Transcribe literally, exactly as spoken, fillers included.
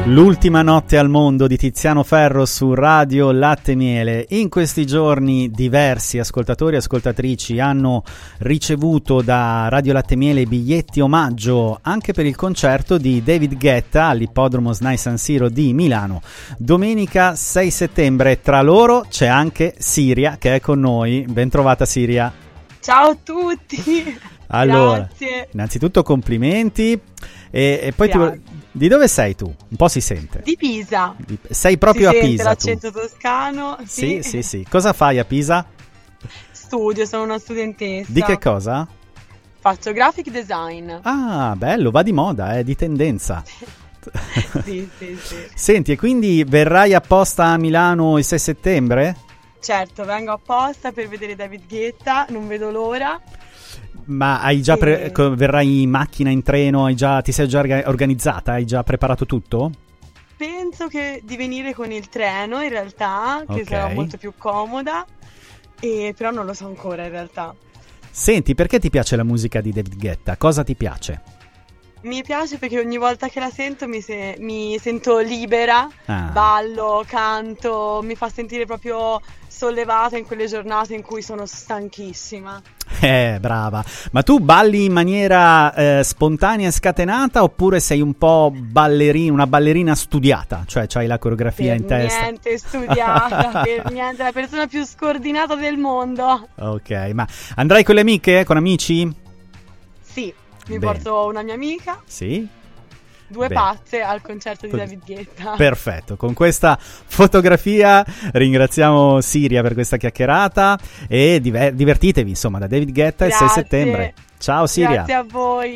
L'ultima notte al mondo di Tiziano Ferro su Radio Latte e Miele. In questi giorni diversi ascoltatori e ascoltatrici hanno ricevuto da Radio Latte e Miele biglietti omaggio anche per il concerto di David Guetta all'Ippodromo SNAI San Siro di Milano domenica sei settembre. Tra loro c'è anche Siria che è con noi. Ben trovata Siria. Ciao a tutti. Allora, grazie. Innanzitutto complimenti e, e poi ti, di dove sei tu? Un po' si sente. Di Pisa. Di, sei proprio si a sente Pisa l'accento tu. toscano. Sì, sì, sì, sì. Cosa fai a Pisa? Studio, sono una studentessa. Di che cosa? Faccio graphic design. Ah, bello, va di moda, è di tendenza. Sì, sì, sì. Senti, e quindi verrai apposta a Milano il sei settembre? Certo, vengo apposta per vedere David Guetta, non vedo l'ora. Ma hai già pre- E... verrai in macchina, in treno, hai già, ti sei già organizzata? Hai già preparato tutto? Penso che di venire con il treno in realtà, che Ok. sarà molto più comoda, e però non lo so ancora in realtà. Senti, perché ti piace la musica di David Guetta? Cosa ti piace? Mi piace perché ogni volta che la sento mi, se- mi sento libera, Ah. ballo, canto, mi fa sentire proprio sollevata in quelle giornate in cui sono stanchissima. Eh, brava. Ma tu balli in maniera eh, spontanea e scatenata oppure sei un po' ballerina, una ballerina studiata? Cioè c'hai la coreografia Per in testa? niente studiata, per niente, la persona più scordinata del mondo. Ok, ma andrai con le amiche? Con amici? Sì, mi Bene. porto una mia amica, Sì? due Bene. pazze al concerto di Con- David Guetta. Perfetto, con questa fotografia ringraziamo Siria per questa chiacchierata e diver- divertitevi insomma da David Guetta il sei Grazie. settembre. Ciao Siria. Grazie a voi.